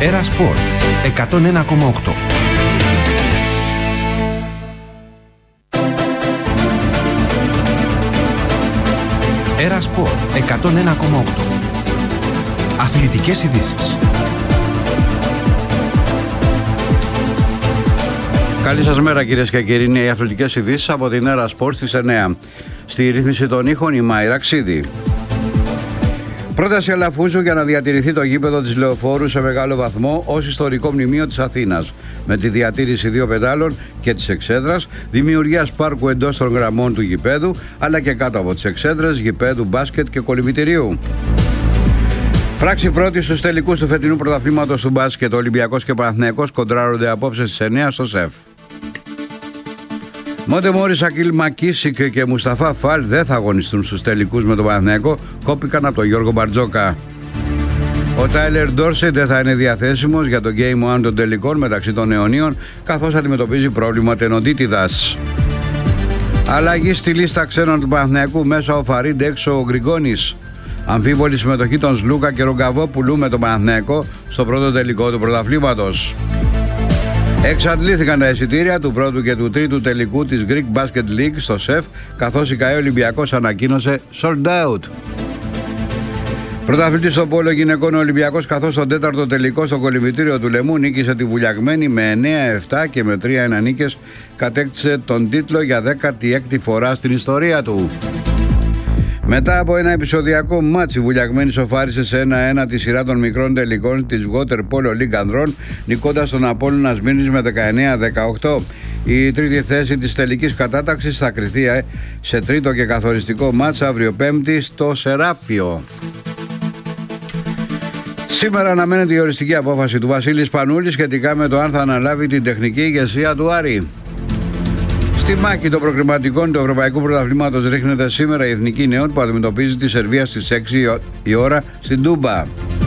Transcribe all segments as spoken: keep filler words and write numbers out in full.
Έρα Σπορ εκατόν ένα κόμμα οκτώ. Έρα Σπορ εκατόν ένα κόμμα οκτώ. Αθλητικές ειδήσεις. Καλή σας μέρα κυρίες και κύριοι, είναι οι αθλητικές ειδήσεις από την Έρα Σπορ στις εννιά. Στη ρύθμιση των ήχων η Μάιρα Ξίδη. Πρόταση Αλαφούζου για να διατηρηθεί το γήπεδο της Λεωφόρου σε μεγάλο βαθμό ως ιστορικό μνημείο της Αθήνας, με τη διατήρηση δύο πεδάλων και της εξέδρας, δημιουργίας πάρκου εντός των γραμμών του γηπέδου, αλλά και κάτω από τις εξέδρες, γηπέδου μπάσκετ και κολυμβητηρίου. Πράξη πρώτη στους τελικούς του φετινού πρωταθλήματος του μπάσκετ. Ολυμπιακός και Παναθηναϊκός κοντράρονται απόψε στις εννιά στο ΣΕΦ. Μόντε Μόρις, Ακίλ Μακίσικ και Μουσταφά Φαλ δεν θα αγωνιστούν στους τελικούς με τον Παναθηναϊκό, κόπηκαν από τον Γιώργο Μπαρτζόκα. Ο Τάιλερ Ντόρσεϊ δεν θα είναι διαθέσιμος για το Game ένα των τελικών μεταξύ των αιωνίων, καθώς αντιμετωπίζει πρόβλημα τενοντίτιδας. Αλλαγή στη λίστα ξένων του Παναθηναϊκού, μέσα ο Φαρίντ, έξω ο Γκριγκόνης. Αμφίβολη συμμετοχή των Σλούκα και Ρογκαβόπουλου με τον Παναθηναϊκό στο πρώτο τελικό του πρωταθλήματος. Εξαντλήθηκαν τα εισιτήρια του πρώτου και του τρίτου τελικού της Greek Basket League στο ΣΕΦ, καθώς η ΚΑΕ Ολυμπιακός ανακοίνωσε sold out. Πρωταθλητής στο πόλο γυναικών ο Ολυμπιακός, καθώς στον τέταρτο τελικό στο κολυμβητήριο του Λεμού νίκησε τη Βουλιαγμένη με εννέα επτά και με τρία ένα νίκες κατέκτησε τον τίτλο για δέκατη έκτη φορά στην ιστορία του. Μετά από ένα επεισοδιακό μάτς, η Βουλιαγμένη σοφάρισε σε ένα ένα τη σειρά των μικρών τελικών της Water Polo League ανδρών, νικώντας τον Απόλλωνα Σμύρνης με δεκαεννέα δεκαοκτώ. Η τρίτη θέση της τελικής κατάταξης θα κριθεί σε τρίτο και καθοριστικό μάτς αύριο Πέμπτη στο Σεράφιο. Σήμερα αναμένεται η οριστική απόφαση του Βασίλη Σπανούλη σχετικά με το αν θα αναλάβει την τεχνική ηγεσία του Άρη. Στη μάχη των προκριματικών του Ευρωπαϊκού Πρωταθλήματος ρίχνεται σήμερα η Εθνική Νεών που αντιμετωπίζει τη Σερβία στις έξι η ώρα στην Τούμπα.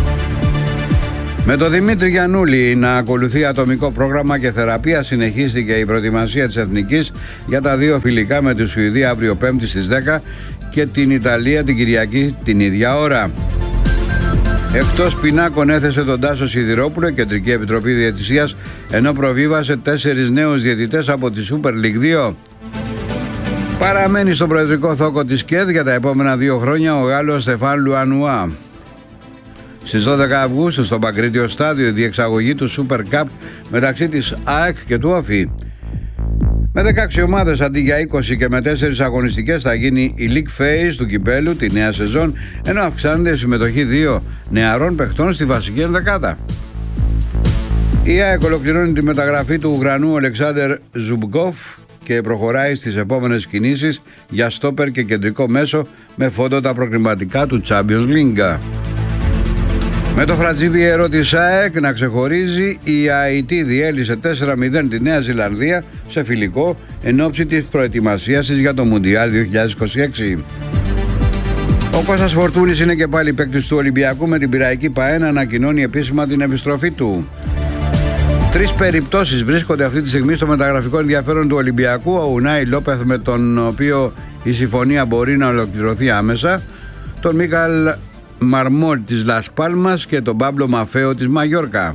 Με τον Δημήτρη Γιαννούλη να ακολουθεί ατομικό πρόγραμμα και θεραπεία, συνεχίστηκε η προετοιμασία της Εθνικής για τα δύο φιλικά με τη Σουηδία αύριο Πέμπτη στις δέκα και την Ιταλία την Κυριακή την ίδια ώρα. Εκτός πινάκων έθεσε τον Τάσο Σιδηρόπουλο, Κεντρική Επιτροπή Διαιτησίας, ενώ προβίβασε τέσσερις νέους διαιτητές από τη Super League δύο. Παραμένει στον προεδρικό θόκο της ΚΕΔ για τα επόμενα δύο χρόνια ο Γάλλος Στεφάν Λουανουά. Στις δώδεκα Αυγούστου στο Παγκρίτιο Στάδιο η διεξαγωγή του Super Cup μεταξύ της ΑΕΚ και του Όφη. Με δεκαέξι ομάδες αντί για είκοσι και με τέσσερις αγωνιστικές θα γίνει η League Phase του κυπέλου τη νέα σεζόν, ενώ αυξάνεται η συμμετοχή δύο νεαρών παιχτών στη βασική ενδεκάδα. Η ΑΕΚ ολοκληρώνει τη μεταγραφή του Ουγγρανού Αλεξάντερ Ζουμπκόφ και προχωράει στις επόμενες κινήσεις για στόπερ και κεντρικό μέσο με φόντο τα προκριματικά του Champions League. Με το Φρατζίβιερο της ΑΕΚ να ξεχωρίζει, η άι τι διέλυσε τέσσερα μηδέν τη Νέα Ζηλανδία σε φιλικό εν ώψη της προετοιμασίας της για το Μουντιάλ δύο χιλιάδες είκοσι έξι. Ο Κώστας Φορτούνης είναι και πάλι παίκτης του Ολυμπιακού, με την Πειραϊκή ΠΑΕ να ανακοινώνει επίσημα την επιστροφή του. Τρεις περιπτώσεις βρίσκονται αυτή τη στιγμή στο μεταγραφικό ενδιαφέρον του Ολυμπιακού: ο Ουνάι Λόπεθ, με τον οποίο η συμφωνία μπορεί να ολοκληρωθεί άμεσα, τον Μίκαλ Μαρμόλ της Λας Πάλμας και τον Πάμπλο Μαφέο της Μαγιόρκα.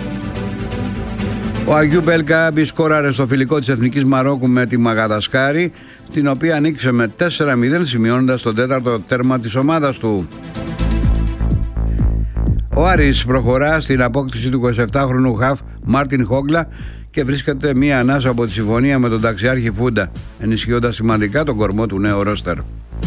Ο Αγιού Μπελκάμπη σκόραρε στο φιλικό της Εθνικής Μαρόκου με τη Μαγαδασκάρη, την οποία ανοίξε με τέσσερα μηδέν, σημειώνοντας τον τέταρτο τέρμα της ομάδας του. Ο Άρης προχωρά στην απόκτηση του εικοσιεπτάχρονου χαφ Μάρτιν Χόγκλα και βρίσκεται μία ανάσα από τη συμφωνία με τον ταξιάρχη Φούντα, ενισχύοντας σημαντικά τον κορμό του νέου ρόστερ.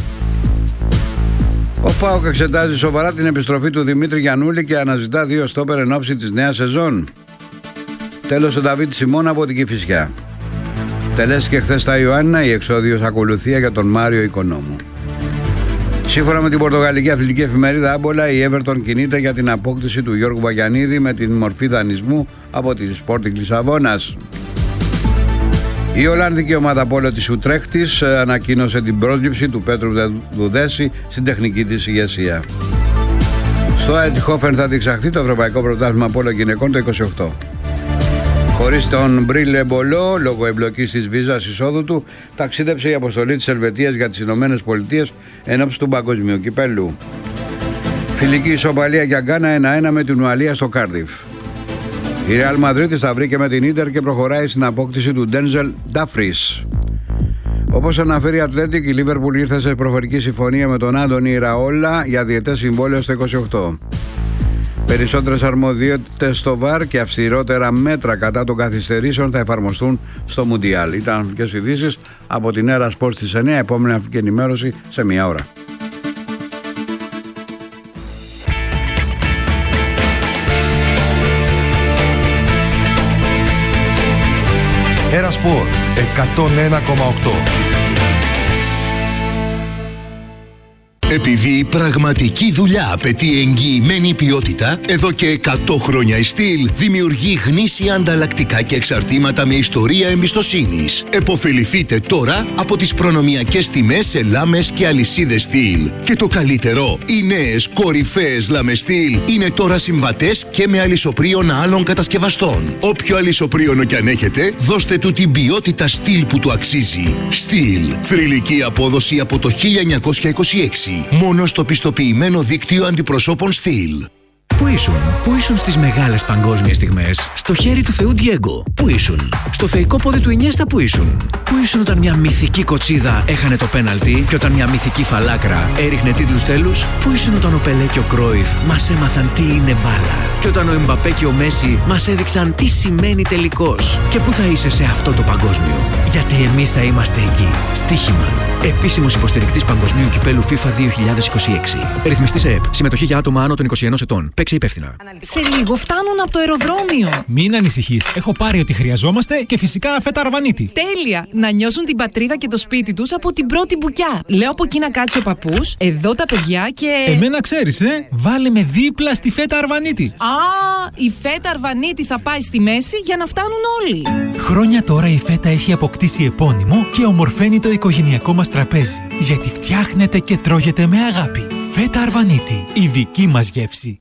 Ο ΠΑΟΚ εξετάζει σοβαρά την επιστροφή του Δημήτρη Γιαννούλη και αναζητά δύο στόπερ εν ώψη της νέας σεζόν. Τέλος ο Νταβίτ Σιμών από την Κηφισιά. Τελέστηκε χθες στα Ιωάννινα η εξόδιος ακολουθία για τον Μάριο Οικονόμου. Σύμφωνα με την πορτογαλική αθλητική εφημερίδα Άμπολα, η Everton κινείται για την απόκτηση του Γιώργου Βαγιανίδη με την μορφή δανεισμού από τη Sporting Λισαβόνας. Η Ολλανδική ομάδα πόλο της Ουτρέχτης ανακοίνωσε την πρόσληψη του Πέτρου Δουδέση στην τεχνική της ηγεσία. Στο Αιτχόφεν θα διεξαχθεί το Ευρωπαϊκό Πρωτάθλημα Πόλο Γυναικών το είκοσι οκτώ. Χωρίς τον Μπρίλε Μπολό, λόγω εμπλοκής της βίζας εισόδου του, ταξίδεψε η αποστολή της Ελβετίας για τις Ηνωμένες Πολιτείες ενόψει του Παγκοσμίου Κυπέλλου. Φιλική ισοπαλία για Γκάνα ένα ένα με την Ουαλία στο Κάρδιφ. Η Real Madrid θα βρει και με την Ίντερ και προχωράει στην απόκτηση του Ντένζελ Ντάφρις. Όπως αναφέρει η Ατλέτικ, η Λίβερπουλ ήρθε σε προφορική συμφωνία με τον Άντονι Ραόλα για διετές συμβόλαιο στο είκοσι οκτώ. Περισσότερες αρμοδιότητες στο βαρ και αυστηρότερα μέτρα κατά των καθυστερήσεων θα εφαρμοστούν στο Μουντιάλ. Ήταν αθλητικές ειδήσεις από την Έρα Σπορτ στις εννιά. Επόμενη αθλητική ενημέρωση σε μία ώρα. Έρα Σπορτ εκατόν ένα κόμμα οκτώ. Επειδή η πραγματική δουλειά απαιτεί εγγυημένη ποιότητα, εδώ και εκατό χρόνια η Στυλ δημιουργεί γνήσια ανταλλακτικά και εξαρτήματα με ιστορία εμπιστοσύνης. Εποφεληθείτε τώρα από τις προνομιακές τιμές σε λάμες και αλυσίδες Στυλ. Και το καλύτερο, οι νέες κορυφαίες λάμες Στυλ είναι τώρα συμβατές και με αλυσοπρίωνα άλλων κατασκευαστών. Όποιο αλυσοπρίωνο κι αν έχετε, δώστε του την ποιότητα Στυλ που του αξίζει. Στυλ, θρυλική απόδοση από το χίλια εννιακόσια είκοσι έξι. Μόνο στο πιστοποιημένο δίκτυο αντιπροσώπων Στυλ. Πού ήσουν, πού ήσουν στις μεγάλες παγκόσμιες στιγμές, στο χέρι του Θεού Ντιέγκο, πού ήσουν, στο θεϊκό πόδι του Ινιέστα, πού ήσουν, πού ήσουν όταν μια μυθική κοτσίδα έχανε το πέναλτι και όταν μια μυθική φαλάκρα έριχνε τίτλους τέλους, πού ήσουν όταν ο Πελέ και ο Κρόιφ μας έμαθαν τι είναι μπάλα και όταν ο Εμπαπέ και ο Μέση μας έδειξαν τι σημαίνει τελικός. Και πού θα είσαι σε αυτό το παγκόσμιο, γιατί εμείς θα είμαστε εκεί. Στοίχημα. Επίσημος υποστηρικτής Παγκοσμίου Κυπέλου FIFA δύο χιλιάδες είκοσι έξι. Ρυθμιστής ΕΕΠ. Συμμετοχή για άτομα άνω των είκοσι ενός ετών. Παίξε υπεύθυνα. Σε λίγο φτάνουν από το αεροδρόμιο. Μην ανησυχείς. Έχω πάρει ό,τι χρειαζόμαστε και φυσικά φέτα αρβανίτη. Τέλεια! Να νιώσουν την πατρίδα και το σπίτι τους από την πρώτη μπουκιά. Λέω από εκεί να κάτσει ο παππούς, εδώ τα παιδιά και. Εμένα ξέρεις, ε! Βάλε με δίπλα στη φέτα αρβανίτη. Α, η φέτα αρβανίτη θα πάει στη μέση για να φτάνουν όλοι. Χρόνια τώρα η φέτα έχει αποκτήσει επώνυμο και ομορφαίνει το οικογενειακό μας τραπέζι. Γιατί φτιάχνεται και τρώγεται με αγάπη. Φέτα αρβανίτη, η δική μας γεύση.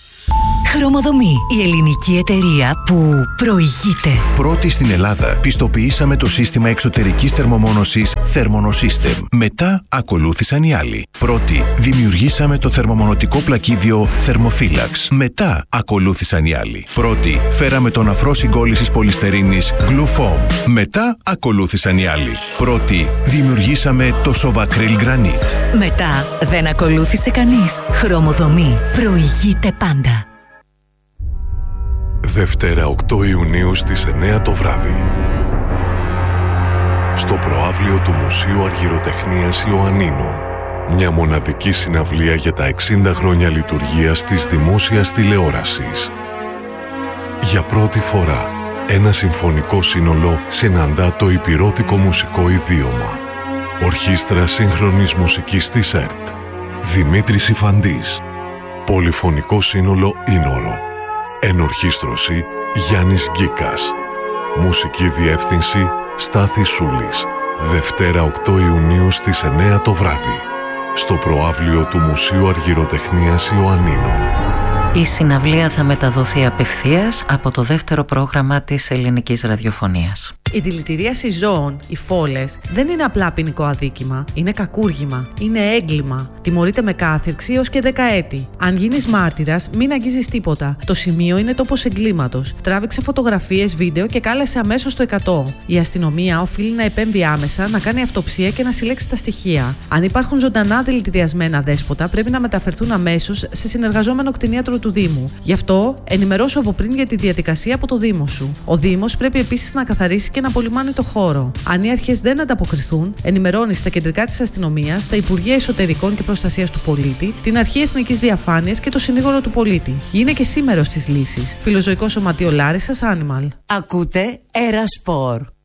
Χρωμοδομή, η ελληνική εταιρεία που προηγείται. Πρώτη στην Ελλάδα πιστοποιήσαμε το σύστημα εξωτερικής θερμομόνωσης Thermonosystem. Μετά ακολούθησαν οι άλλοι. Πρώτη δημιουργήσαμε το θερμομονωτικό πλακίδιο Thermophilax. Μετά ακολούθησαν οι άλλοι. Πρώτη φέραμε τον αφρό συγκόλλησης πολυστερίνης Glufoam. Μετά ακολούθησαν οι άλλοι. Πρώτη δημιουργήσαμε το Sovacryl Granite. Μετά δεν ακολούθησε κανείς. Χρωμοδομή προηγείται πάντα. Δευτέρα οκτώ Ιουνίου στις εννιά το βράδυ. Στο προαύλιο του Μουσείου Αργυροτεχνίας Ιωαννίνων. Μια μοναδική συναυλία για τα εξήντα χρόνια λειτουργίας της δημόσιας τηλεόρασης. Για πρώτη φορά, ένα συμφωνικό σύνολο συναντά το υπηρώτικο μουσικό ιδίωμα. Ορχήστρα σύγχρονης μουσικής της ΕΡΤ. Δημήτρης Ιφαντής. Πολυφωνικό σύνολο Ίνορο. Ενορχήστρωση Γιάννης Γκίκας. Μουσική διεύθυνση Στάθης Σούλης. Δευτέρα οκτώ Ιουνίου στις εννιά το βράδυ. Στο προαύλιο του Μουσείου Αργυροτεχνίας Ιωαννίνων. Η συναυλία θα μεταδοθεί απευθείας από το δεύτερο πρόγραμμα της ελληνικής ραδιοφωνίας. Η δηλητηρίαση ζώων, οι φόλες, δεν είναι απλά ποινικό αδίκημα. Είναι κακούργημα. Είναι έγκλημα. Τιμωρείται με κάθυρξη έως και δέκα έτη. Αν γίνεις μάρτυρας, μην αγγίζεις τίποτα. Το σημείο είναι τόπος εγκλήματος. Τράβηξε φωτογραφίες, βίντεο και κάλεσε αμέσως το εκατό. Η αστυνομία οφείλει να επέμβει άμεσα, να κάνει αυτοψία και να συλλέξει τα στοιχεία. Αν υπάρχουν ζωντανά δηλητηριασμένα δέσποτα, πρέπει να μεταφερθούν αμέσως σε συνεργαζόμενο κτηνίατρο του Δήμου. Γι' αυτό, ενημερώσου από πριν για τη διαδικασία από το Δήμο σου. Ο Δήμος πρέπει επίσης να καθαρίσει και να απολυμάνει το χώρο. Αν οι αρχές δεν ανταποκριθούν, ενημερώνει στα κεντρικά της αστυνομίας, τα Υπουργεία Εσωτερικών και Προστασίας του Πολίτη, την Αρχή Εθνικής Διαφάνειας και το Συνήγορο του Πολίτη. Γίνε και σήμερος της λύσης. Φιλοζωικό Σωματείο Λάρισσας Animal. Ακούτε Έρα Σπορ.